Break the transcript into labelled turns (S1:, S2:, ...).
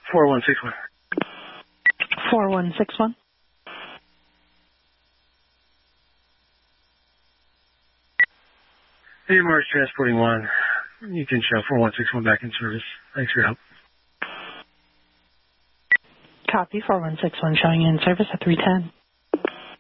S1: 4161.
S2: 4161.
S1: Hey, Mars Transporting 1. You can show 4161 back in service. Thanks for your help.
S2: Copy, 4161 showing you in service at 310.